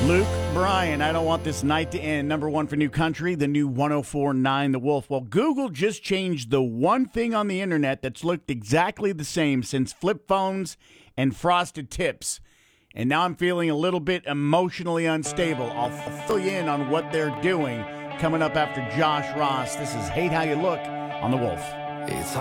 Luke Bryan, I don't want this night to end. Number one for New Country, the new 104.9 The Wolf. Well, Google just changed the one thing on the internet that's looked exactly the same since flip phones and frosted tips. And now I'm feeling a little bit emotionally unstable. I'll fill you in on what they're doing coming up after Josh Ross. This is Hate How You Look on The Wolf. It's